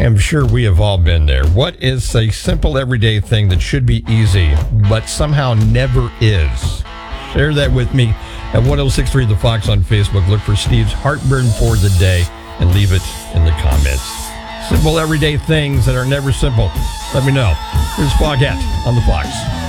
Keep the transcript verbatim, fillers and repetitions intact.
am sure we have all been there. What is a simple everyday thing that should be easy, but somehow never is? Share that with me at ten sixty-three The Fox on Facebook. Look for Steve's Heartburn for the Day and leave it in the comments. Simple everyday things that are never simple. Let me know. Here's Foghat on The Fox.